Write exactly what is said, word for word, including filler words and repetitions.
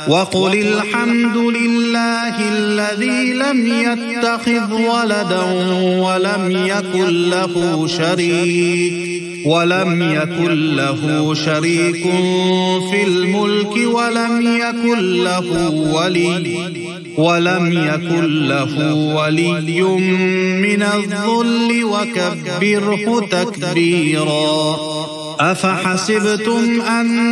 وقل الحمد لله الذي لم يتخذ ولدا ولم يكن له شريك ولم يكن له شريك في الملك ولم يكن له ولي ولم يكن له ولي من الذل وكبره تكبيرا. أفحسبتم أن